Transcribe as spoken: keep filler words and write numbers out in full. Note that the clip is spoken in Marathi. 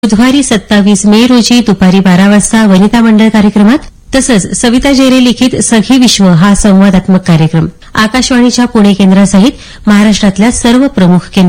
बुधवारी सत्तावीस मे रोजी दुपारी बारा वाजता वनिता मंडळ कार्यक्रमात तसंच सविता जेरे लिखित सखी विश्व हा संवादात्मक कार्यक्रम आकाशवाणीच्या पुणे केंद्रासहित महाराष्ट्रातल्या सर्व प्रमुख केंद्र